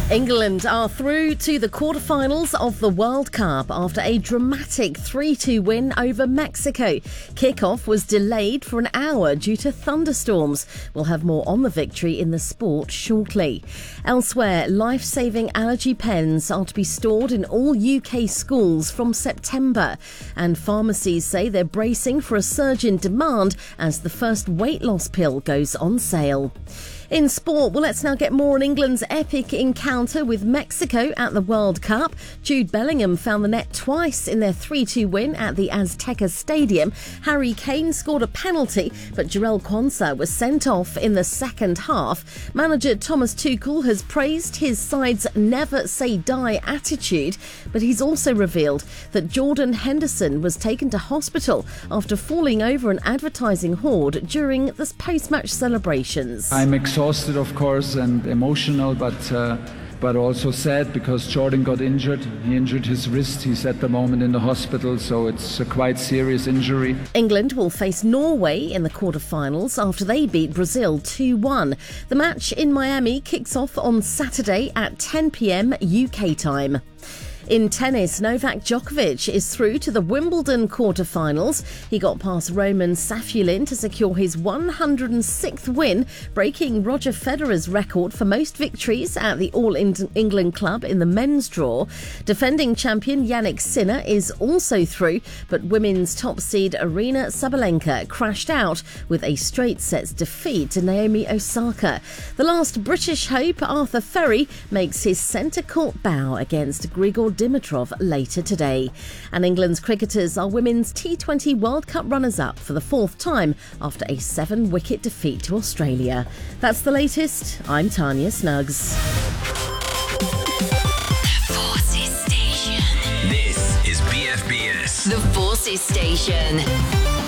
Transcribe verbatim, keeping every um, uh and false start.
England are through to the quarterfinals of the World Cup after a dramatic three two win over Mexico. Kick-off was delayed for an hour due to thunderstorms. We'll have more on the victory in the sport shortly. Elsewhere, life-saving allergy pens are to be stored in all U K schools from September. And pharmacies say they're bracing for a surge in demand as the first weight loss pill goes on sale. In sport, well, let's now get more on England's epic encounter with Mexico at the World Cup. Jude Bellingham found the net twice in their three two win at the Azteca Stadium. Harry Kane scored a penalty, but Jarell Quansah was sent off in the second half. Manager Thomas Tuchel has praised his side's never-say-die attitude, but he's also revealed that Jordan Henderson was taken to hospital after falling over an advertising hoard during the post-match celebrations. I'm exhausted, of course, and emotional, but uh, but also sad because Jordan got injured. He injured his wrist. He's at the moment in the hospital, so it's a quite serious injury. England will face Norway in the quarterfinals after they beat Brazil two one. The match in Miami kicks off on Saturday at ten p.m. U K time. In tennis, Novak Djokovic is through to the Wimbledon quarterfinals. He got past Roman Safulin to secure his one hundred sixth win, breaking Roger Federer's record for most victories at the All England Club in the men's draw. Defending champion Jannik Sinner is also through, but women's top seed Aryna Sabalenka crashed out with a straight sets defeat to Naomi Osaka. The last British hope, Arthur Ferry, makes his centre court bow against Grigor Dimitrov later today. And England's cricketers are women's T twenty World Cup runners-up for the fourth time after a seven-wicket defeat to Australia. That's the latest. I'm Tanya Snuggs. The Forces Station. This is B F B S. The Forces Station.